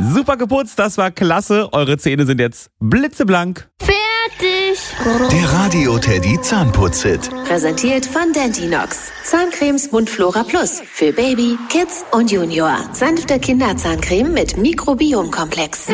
Super geputzt, das war klasse. Eure Zähne sind jetzt blitzeblank. Fertig! Der Radio Teddy Zahnputz-Hit. Präsentiert von Dentinox. Zahncremes Mundflora Plus für Baby, Kids und Junior. Sanfte Kinderzahncreme mit Mikrobiomkomplex.